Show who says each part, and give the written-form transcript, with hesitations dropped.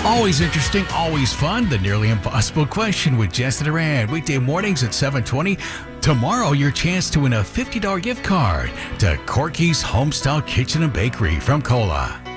Speaker 1: Always interesting, always fun. The Nearly Impossible Question with Jess and Duran. Weekday mornings at 7:20. Tomorrow, your chance to win a $50 gift card to Corky's Homestyle Kitchen and Bakery from Cola.